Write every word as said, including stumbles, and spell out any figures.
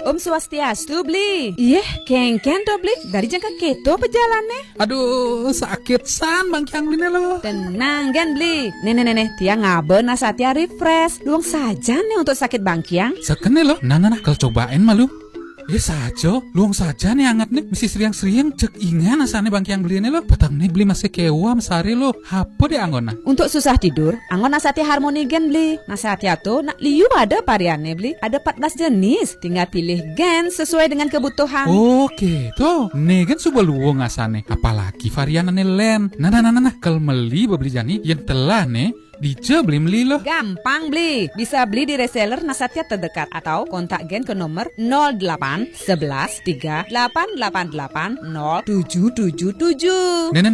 Om Swastiastu beli. Iya, kengken to beli. Dari jangka keto pejalannya. Aduh, sakit san Bang Kyang beli lo. Tenang kan beli. Nenek-nenek, dia ngaben nasatya refresh. Luang saja nih untuk sakit Bang Kyang. Sekene lo. Nah, nah, nah, kalau cobain malu. Ya saja, luang saja nih anget nih. Mesti sering-sering cek ingan asane Bang Kyang beli nih lo. Petang nih beli masih kewa mesari lo. Apa deh anggona? Untuk susah tidur, anggon nasatya harmoni gen beli. Nasatya tuh nak liu ada variannya beli. Ada empat belas jenis. Tinggal pilih gen sesuai dengan kebutuhan. Oke, tuh. Nih kan sudah luang asane. Apalagi variannya len. Nah, nah, nah, nah, nah. Kalau beli beli jani yang telah nih. Dija beli beli loh. Gampang beli. Bisa beli di reseller Nasatya terdekat atau kontak gen ke nomor nol delapan satu satu tiga delapan delapan delapan nol tujuh tujuh tujuh. Nenek